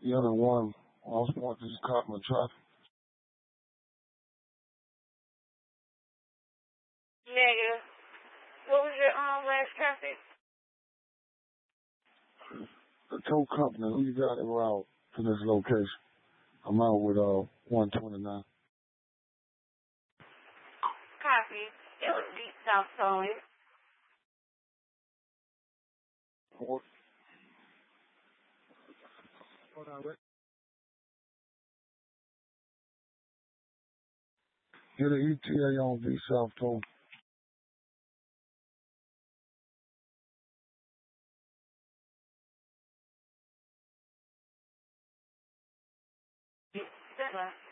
The other one, I was going to just caught my traffic. Negative. What was your last traffic? The tow company, who you got it around to this location? I'm out with 129. Copy. It was Deep South Towing. What? Hold on, wait. Get an ETA on V South Towing. Yes, sir.